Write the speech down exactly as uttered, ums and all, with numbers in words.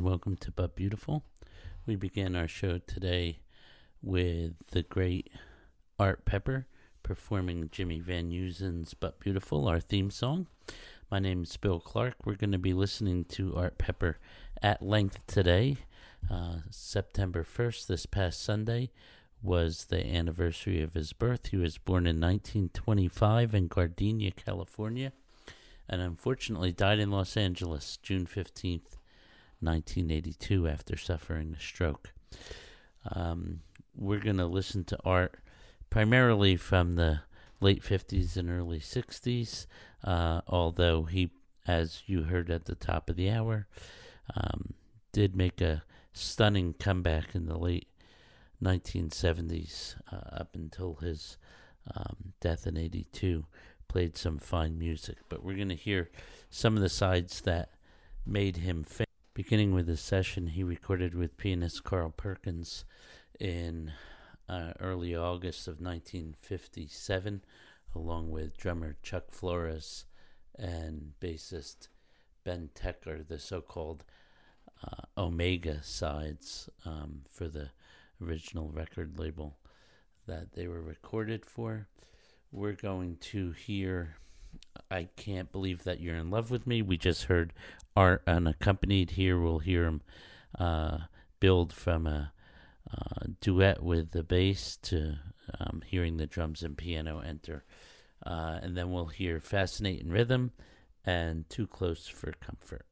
Welcome to But Beautiful. We began our show today with the great Art Pepper performing Jimmy Van Heusen's But Beautiful, our theme song. My name is Bill Clark. We're going to be listening to Art Pepper at length today. Uh, September first, this past Sunday, was the anniversary of his birth. He was born in nineteen twenty-five in Gardena, California, and unfortunately died in Los Angeles, June fifteenth, nineteen eighty-two, after suffering a stroke. Um, we're going to listen to Art primarily from the late fifties and early sixties, uh, although he, as you heard at the top of the hour, um, did make a stunning comeback in the late nineteen seventies uh, up until his um, death in eighty-two. Played some fine music, but we're going to hear some of the sides that made him famous. Beginning with his session, he recorded with pianist Carl Perkins in uh, early August of nineteen fifty-seven, along with drummer Chuck Flores and bassist Ben Tecker, the so-called uh, Omega sides um, for the original record label that they were recorded for. We're going to hear I Can't Believe That You're in Love With Me. We just heard Art unaccompanied. Here we'll hear him uh, build from a uh, duet with the bass to um, hearing the drums and piano enter. Uh, and then we'll hear Fascinating Rhythm and Too Close for Comfort.